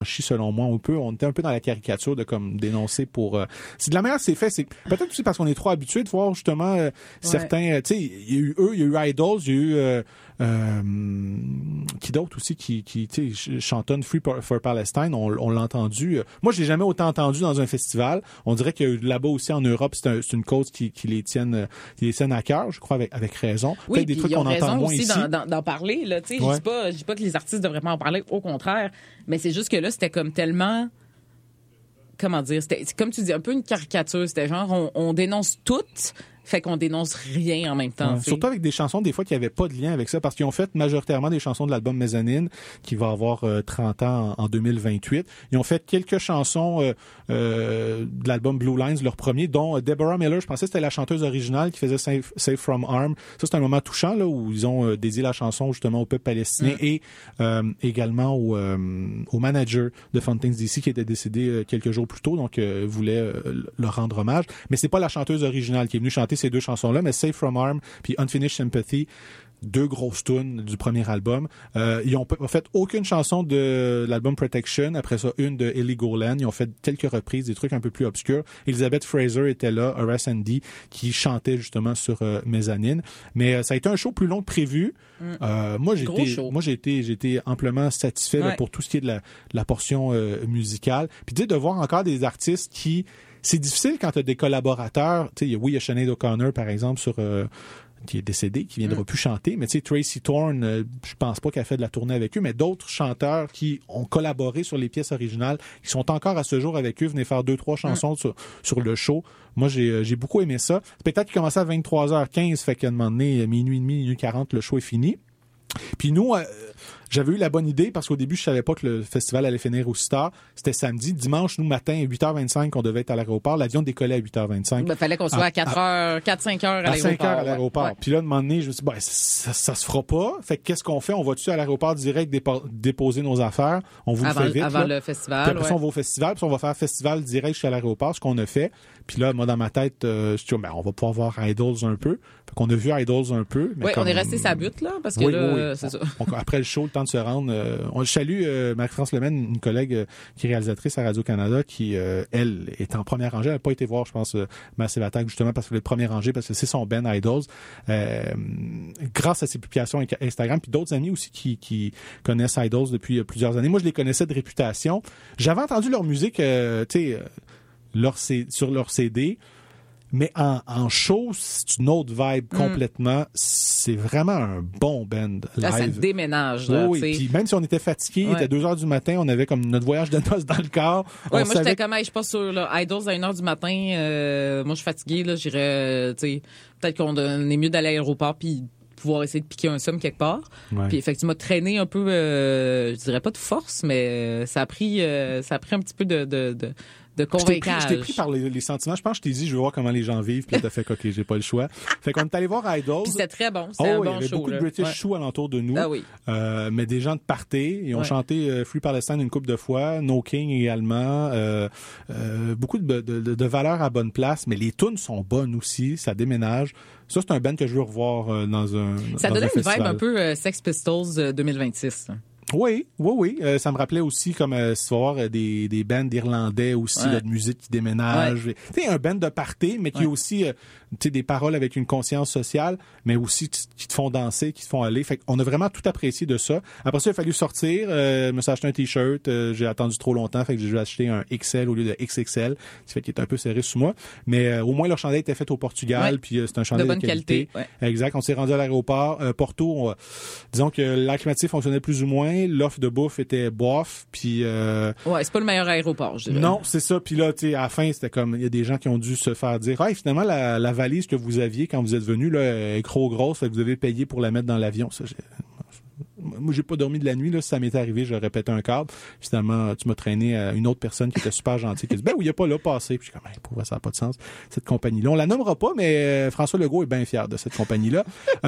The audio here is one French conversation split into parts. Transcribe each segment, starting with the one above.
selon moi. On était un peu dans la caricature de comme dénoncer pour... c'est de la manière que c'est fait. C'est peut-être aussi parce qu'on est trop habitué de voir justement certains... tu sais, il y a eu eux, il y a eu Idols, il y a eu... qui d'autre aussi qui tu sais chantonne Free for Palestine, on l'a entendu. Moi, je l'ai jamais autant entendu dans un festival. On dirait que là-bas aussi en Europe, c'est une cause qui les tienne à cœur, je crois avec raison. Oui, peut-être des trucs qu'on entend moins aussi ici. d'en parler là, tu sais, ouais. je dis pas que les artistes devraient pas en parler, au contraire, mais c'est juste que là c'était comme tellement, comment dire, c'est comme tu dis, un peu une caricature, c'était genre on dénonce tout, fait qu'on dénonce rien en même temps. Ouais, surtout avec des chansons, des fois, qui n'avaient pas de lien avec ça, parce qu'ils ont fait majoritairement des chansons de l'album Mezzanine, qui va avoir 30 ans en 2028. Ils ont fait quelques chansons de l'album Blue Lines, leur premier, dont Deborah Miller, je pensais que c'était la chanteuse originale qui faisait Safe from Harm. Ça, c'est un moment touchant, là, où ils ont dédié la chanson, justement, au peuple palestinien et également au manager de Fountains DC, qui était décédé quelques jours plus tôt, donc voulait leur rendre hommage. Mais c'est pas la chanteuse originale qui est venue chanter ces deux chansons-là, mais Safe from Harm puis Unfinished Sympathy, deux grosses tunes du premier album. Ils ont fait aucune chanson de l'album Protection, après ça une de Ellie Goulding. Ils ont fait quelques reprises, des trucs un peu plus obscurs. Elizabeth Fraser était là, Horace Andy, qui chantait justement sur Mezzanine. Mais ça a été un show plus long que prévu. Moi, j'ai été amplement satisfait là, pour tout ce qui est de la portion musicale. Puis tu sais, de voir encore des artistes qui... C'est difficile quand tu as des collaborateurs. Tu sais, il y a Sinead O'Connor, par exemple, qui est décédé, qui viendra plus chanter. Mais tu sais, Tracy Thorn, je pense pas qu'elle a fait de la tournée avec eux, mais d'autres chanteurs qui ont collaboré sur les pièces originales, qui sont encore à ce jour avec eux, venaient faire 2-3 chansons sur le show. Moi, j'ai beaucoup aimé ça. Le spectacle qui commençait à 23h15, fait qu'à un moment donné, minuit et demi, minuit 40, le show est fini. Puis nous, j'avais eu la bonne idée parce qu'au début, je savais pas que le festival allait finir aussi tard. C'était samedi. Dimanche, nous, matin, à 8h25, on devait être à l'aéroport. L'avion décollait à 8h25. Il fallait qu'on soit à 4-5 heures à l'aéroport. 5 heures à l'aéroport. Ouais. Puis là, de un moment donné, je me suis dit, ça se fera pas. Fait que qu'est-ce qu'on fait? On va-tu à l'aéroport direct déposer nos affaires? On vous le fait vite. Avant là. le festival. Puis après ça, on va au festival. Puis on va faire festival direct jusqu'à l'aéroport, ce qu'on a fait. Puis là, moi, dans ma tête, je me suis dit, on va pouvoir voir Idols un peu. Fait qu'on a vu Idols un peu. Oui, on est resté sa butte, là, parce que c'est ça. Après le show, le temps de se rendre, on salue Marie-France Lemaine, une collègue qui est réalisatrice à Radio-Canada, qui, elle, est en première rangée. Elle n'a pas été voir, je pense, Massive Attack, justement, parce que le premier rangée, parce que c'est son band Idols. Grâce à ses publications Instagram, puis d'autres amis aussi qui connaissent Idols depuis plusieurs années. Moi, je les connaissais de réputation. J'avais entendu leur musique, tu sais, sur leur CD. Mais en show, c'est une autre vibe complètement. C'est vraiment un bon band live. Là, ça déménage. Là, oui, puis même si on était fatigué, il était 2h du matin, on avait comme notre voyage de noces dans le corps. Oui, moi, j'étais comme, je suis pas sûre. Là. Idols à 1h du matin, moi, je suis fatiguée. Là, j'irais, tu sais, peut-être qu'on est mieux d'aller à l'aéroport puis pouvoir essayer de piquer un somme quelque part. Ouais. Puis effectivement, traîner un peu, je dirais pas de force, mais ça a pris un petit peu de convaincage. Je t'ai pris par les sentiments. Je pense que je t'ai dit, je veux voir comment les gens vivent. Puis là, t'as fait, OK, j'ai pas le choix. Fait qu'on est allé voir Idols. Puis c'était très bon. C'était un bon show. Il y avait beaucoup de British show alentour de nous. Ah oui. Mais des gens de party. Ils ont chanté Free Palestine une couple de fois. No King également. Beaucoup de valeurs à bonne place. Mais les tunes sont bonnes aussi. Ça déménage. Ça, c'est un band que je veux revoir dans un Ça donnait une vibe un peu Sex Pistols 2026. Oui. Ça me rappelait aussi comme si tu vas voir des bands d'Irlandais aussi, là, de musique qui déménage. Tu sais, un band de party, mais qui a aussi des paroles avec une conscience sociale, mais aussi qui te font danser, qui te font aller. Fait qu'on a vraiment tout apprécié de ça. Après ça, il a fallu sortir. Je me suis acheté un T-shirt. J'ai attendu trop longtemps, fait que j'ai acheté un XL au lieu de XXL. Ça fait qu'il est un peu serré sous moi. Mais au moins, leur chandail était fait au Portugal, puis c'est un chandail de bonne qualité. Exact. On s'est rendu à l'aéroport. Porto, disons que l'air climatisé fonctionnait plus ou moins. L'offre de bouffe était bof, puis c'est pas le meilleur aéroport, je dirais. Non, c'est ça. Puis là, tu sais, à la fin, c'était comme il y a des gens qui ont dû se faire dire, finalement la valise que vous aviez quand vous êtes venu là est trop grosse, fait que vous avez payé pour la mettre dans l'avion. Ça, moi, j'ai pas dormi de la nuit. Là, si ça m'était arrivé, j'aurais pété un câble. Finalement, tu m'as traîné à une autre personne qui était super gentille, qui dit, oui, il n'y a pas là passé. Puis je suis comme, pour vrai, ça n'a pas de sens, cette compagnie-là. On la nommera pas, mais François Legault est bien fier de cette compagnie-là.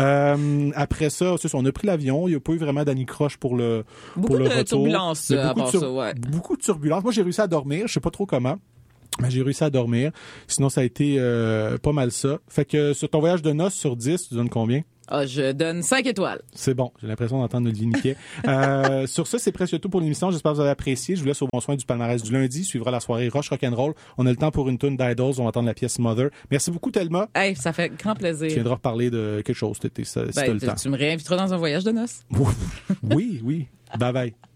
Après ça, on a pris l'avion. Il n'y a pas eu vraiment d'anicroche pour le retour. Turbulences, beaucoup de turbulences. Moi, j'ai réussi à dormir. Je sais pas trop comment. Mais j'ai réussi à dormir. Sinon, ça a été pas mal ça. Fait que sur ton voyage de noces sur 10, tu donnes combien? Ah, je donne 5 étoiles. C'est bon. J'ai l'impression d'entendre Olivier Niquet. Sur ça, c'est presque tout pour l'émission. J'espère que vous avez apprécié. Je vous laisse au bon soin du palmarès du lundi. Suivra la soirée Rock Rock'n'Roll. On a le temps pour une tune d'Idols. On va entendre la pièce Mother. Merci beaucoup, Thelma. Hey, ça fait grand plaisir. Tu viendras reparler de quelque chose, si t'as le temps. Tu me réinviteras dans un voyage de noces. Oui. Bye bye.